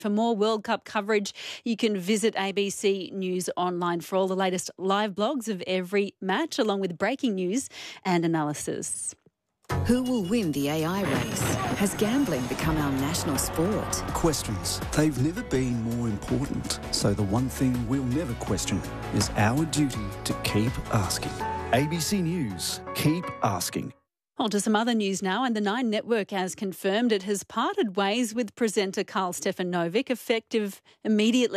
For more World Cup coverage, you can visit ABC News Online for all the latest live blogs of every match, along with breaking news and analysis. Who will win the AI race? Has gambling become our national sport? Questions. They've never been more important. So the one thing we'll never question is our duty to keep asking. ABC News. Keep asking. On to some other news now, and the Nine Network has confirmed it has parted ways with presenter Carl Stefanovic, effective immediately